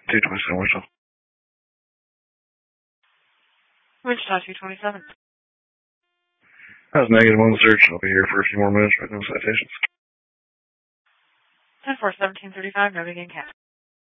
227 Wichita. Wichita 227. I was negative on the search. I'll be here for a few more minutes, but no citations. 10-4, 1735, no begin cap.